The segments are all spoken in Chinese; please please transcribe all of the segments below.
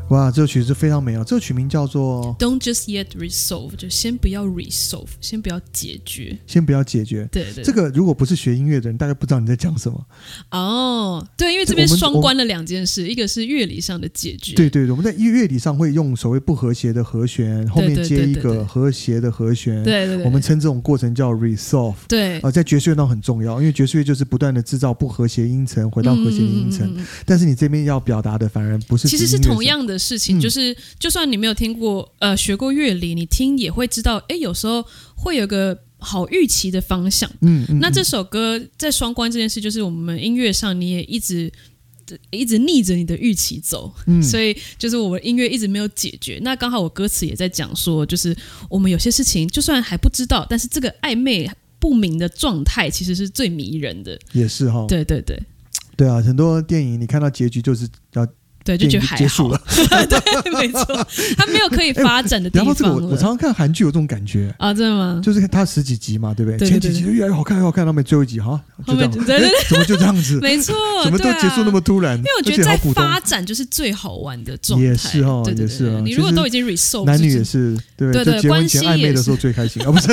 哇，这首曲子非常美哦，这个曲名叫做 Don't just yet resolve， 就先不要 resolve， 先不要解决， 先不要解决。 对对， 这个如果不是学音乐的人，大概不知道你在讲什么。 哦，对，因为这边双关了两件事，一个是乐理上的解决， 对对对，我们在乐理上会用所谓不和谐的和弦，后面接一个和谐的和弦， 对对对， 我们称这种过程叫 resolve。 对， 在爵士乐上很重要，因为爵士乐就是不断的制造不和谐音层，回到和谐音层。但是你这边要表达的反而不是， 其实是同样的事情，就是就算你没有听过学过乐理，你听也会知道，有时候会有个好预期的方向。那这首歌在双关这件事，就是我们音乐上你也一直逆着你的预期走，所以就是我们音乐一直没有解决。那刚好我歌词也在讲说，就是我们有些事情就算还不知道，但是这个暧昧不明的状态其实是最迷人的。 也是齁， 对对对， 对啊，很多电影你看到结局就是要。 对，就觉得还好结束了对，没错，它没有可以发展的地方了。 然后这个我常常看韩剧有这种感觉啊， 真的吗？ 就是它10几集嘛，对不对？ 对对对对， 前几集就越来越好看，越好看，到最后一集哈，就这样， 对对对， 怎么就这样子？ 没错， 怎么都结束那么突然？ 因为我觉得在发展就是最好玩的状态， 也是哦， 对对对， 也是哦。 你如果都已经 resolve， 男女也是，对对，就结婚前暧昧的时候最开心啊，不是？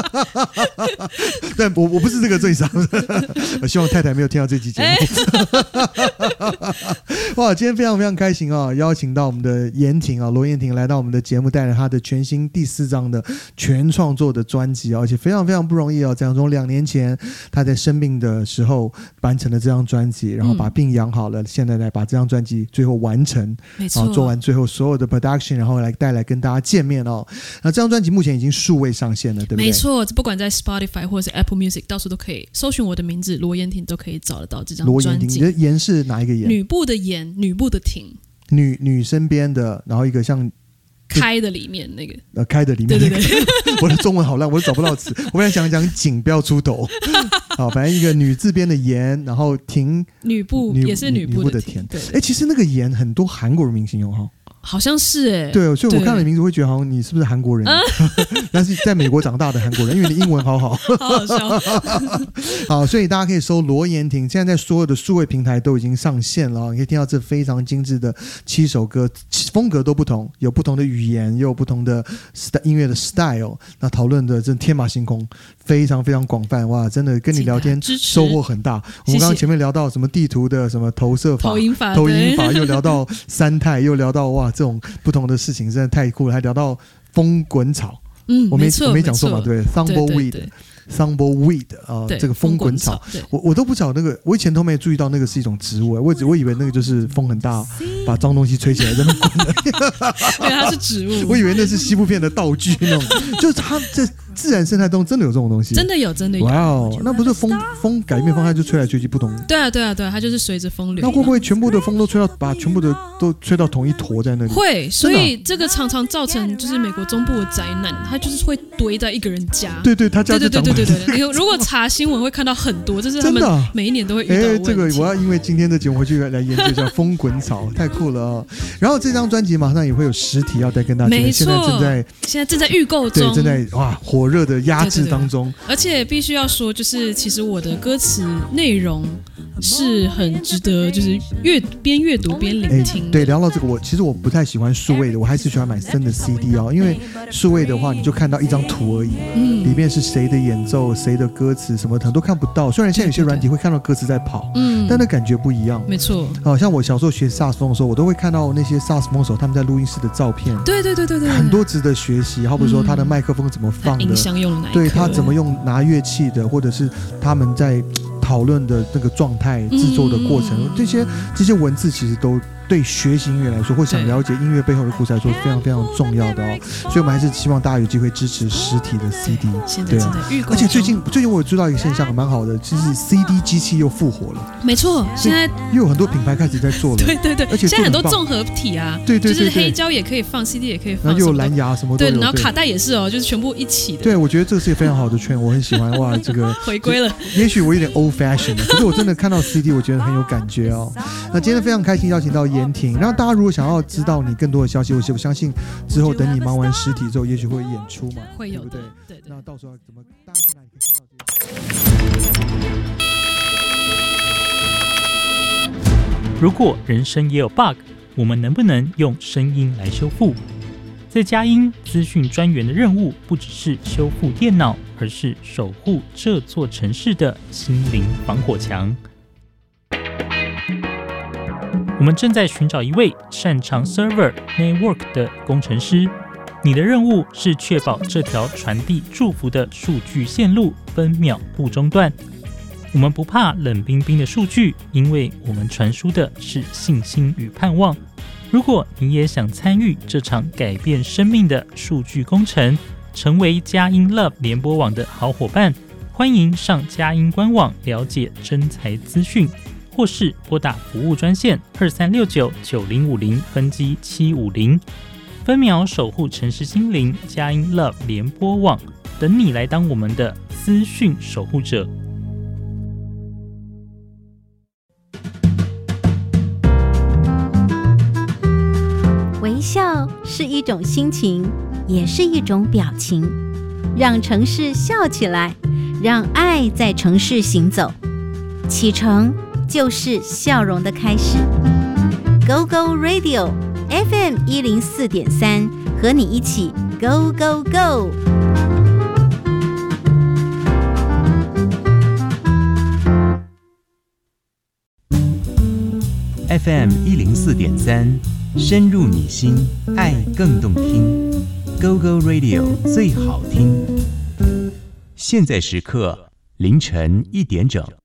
但我不是这个意思，希望太太没有听到这期节目。哇，今天非常非常开心啊！邀请到我们的严婷啊，罗严婷来到我们的节目，带来她的全新第4张的全创作的专辑，而且非常非常不容易哦。这样从2年前她在生病的时候完成了这张专辑，然后把病养好了，现在来把这张专辑最后完成， 没错， 做完最后所有的 production， 然后来带来跟大家见面哦。那这张专辑目前已经数位上线了，对不对？ 没错，不管在 Spotify 或者是 Apple Music， 到处都可以搜寻我的名字罗严婷，都可以找得到这张专辑。 罗严婷，你的严是哪一个严？ 女部的严，女部的婷。 女身边的，然后一个像开的里面那个开的里面，对对对，我的中文好烂，我都找不到词。我本来想讲井，不要出头。好，反正一个女字边的言，然后婷， 女部也是女部的婷。 其实那个言很多韩国人明星用哈。 好像是对，所以我看了名字会觉得好像你是不是韩国人？但是在美国长大的韩国人，因为你英文好好， 好好笑。 好，所以大家可以搜罗严婷，现在在所有的数位平台都已经上线了，你可以听到这非常精致的7首歌，风格都不同，有不同的语言，也有不同的音乐的 style， 那讨论的真天马行空，非常非常广泛。哇，真的跟你聊天收获很大。我们刚刚前面聊到什么地图的什么投射法、投影法，又聊到三态，又聊到哇。这种不同的事情真的太酷了，还聊到风滚草，我没讲错嘛，对 ，Tumbleweed 这个风滚草，我都不晓得那个，我以前都没注意到那个是一种植物，我以为那个就是风很大，把脏东西吹起来在那滚的， 对，它是植物， 我以为那是西部片的道具那种，就是它这自然生态中真的有这种东西， 真的有，真的有。 哇哦，那不是风改变方向就吹来吹去不同？ 对啊，它就是随着风流。 那会不会全部的风都吹到，把全部的都吹到同一坨在那里？ 会，所以这个常常造成就是美国中部的灾难，它就是会堆在一个人家。 对，他家就长。 对，你如果查新闻会看到很多，这是他们每一年都会遇到的问题。 这个我要因为今天的节目回去来研究一下风滚草，太酷了哦。然后这张专辑马上也会有实体要再跟大家见面， 没错，现在正在预购中， 对，正在火热的压制当中。 而且必须要说，就是其实我的歌词内容是很值得，就是边阅读边聆听。 对，聊到这个，其实我不太喜欢数位的，我还是喜欢买真的 CD 哦，因为数位的话，你就看到一张图而已，里面是谁的演奏、谁的歌词什么的都看不到。虽然现在有些软体会看到歌词在跑，但那感觉不一样。 没错， 像我小时候学萨克斯风的时候，我都会看到那些萨克斯风手他们在录音室的照片。 对， 很多值得学习。好比说他的麦克风怎么放的， 音箱用哪一颗， 对他怎么用拿乐器的，或者是他们在讨论的那个状态、制作的过程，这些文字其实都对学习音乐来说，或想了解音乐背后的故事来说，非常非常重要的哦。所以我们还是希望大家有机会支持实体的 CD。对啊，而且最近我有知道一个现象蛮好的，其实 CD 机器又复活了。 没错，现在又有很多品牌开始在做了。 对， 而且现在很多综合体啊，对，就是黑胶也可以放 CD 也可以放， 然后又有蓝牙什么都有。 对，然后卡带也是哦，就是全部一起的。 对，我觉得这个是一个非常好的圈，我很喜欢。哇，这个回归了。 也许我有点 old fashion， 可是我真的看到 CD， 我觉得很有感觉哦。那今天非常开心邀请到严婷，然后大家如果想要知道你更多的消息，我相信之后等你忙完实体之后，也许会演出嘛， 会有， 对不对？ 对。 那到时候怎么大家去哪里可以看到这些？ 如果人生也有 bug， 我们能不能用声音来修复？在佳音资讯专员的任务不只是修复电脑，而是守护这座城市的心灵防火墙。我们正在寻找一位擅长 Server Network 的工程师。你的任务是确保这条传递祝福的数据线路分秒不中断。我们不怕冷冰冰的数据，因为我们传输的是信心与盼望。如果你也想参与这场改变生命的数据工程，成为佳音 Love 联播网的好伙伴，欢迎上佳音官网了解征才资讯，或是拨打服务专线23699050分机750。分秒守护城市心灵，佳音 Love 联播网，等你来当我们的资讯守护者。 微笑是一种心情，也是一种表情。让城市笑起来，让爱在城市行走。启程就是笑容的开始。Go Go Radio FM 104.3，和你一起 Go Go Go。 FM 104.3，深入你心，爱更动听。Go Go Radio 最好听。现在时刻凌晨1点整。